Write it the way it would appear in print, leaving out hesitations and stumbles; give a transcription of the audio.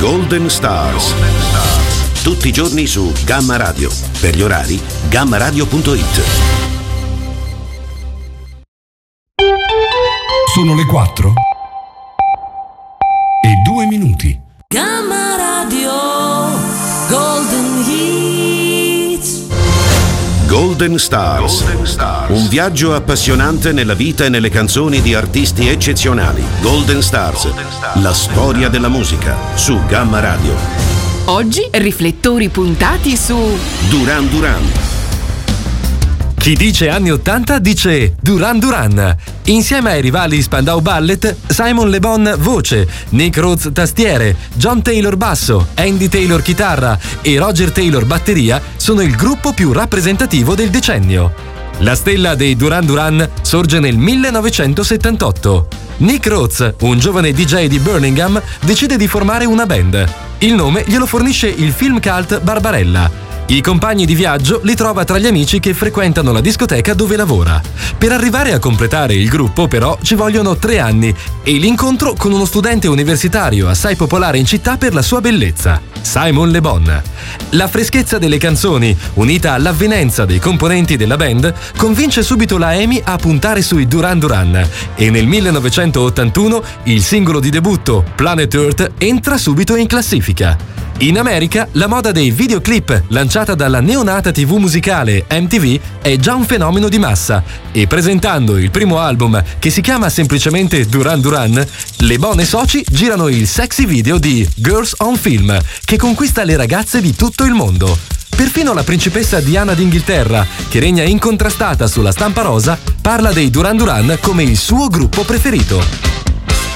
Golden Stars. Tutti i giorni su Gamma Radio. Per gli orari, gammaradio.it. Sono le 4 e 2 minuti. Gamma Radio Golden Hits. Golden Stars. Un viaggio appassionante nella vita e nelle canzoni di artisti eccezionali. Golden Stars. La storia della musica su Gamma Radio. Oggi riflettori puntati su Duran Duran. Chi dice anni 80 dice Duran Duran. Insieme ai rivali Spandau Ballet, Simon Le Bon voce, Nick Rhodes tastiere, John Taylor basso, Andy Taylor chitarra e Roger Taylor batteria sono il gruppo più rappresentativo del decennio. La stella dei Duran Duran sorge nel 1978. Nick Rhodes, un giovane DJ di Birmingham, decide di formare una band. Il nome glielo fornisce il film cult Barbarella. I compagni di viaggio li trova tra gli amici che frequentano la discoteca dove lavora. Per arrivare a completare il gruppo, però, ci vogliono 3 anni e l'incontro con uno studente universitario assai popolare in città per la sua bellezza, Simon Le Bon. La freschezza delle canzoni, unita all'avvenenza dei componenti della band, convince subito la EMI a puntare sui Duran Duran e nel 1981 il singolo di debutto, Planet Earth, entra subito in classifica. In America, la moda dei videoclip, lanciata dalla neonata TV musicale MTV, è già un fenomeno di massa e presentando il primo album, che si chiama semplicemente Duran Duran, Le Bon e soci girano il sexy video di Girls on Film, che conquista le ragazze di tutto il mondo. Perfino la principessa Diana d'Inghilterra, che regna incontrastata sulla stampa rosa, parla dei Duran Duran come il suo gruppo preferito.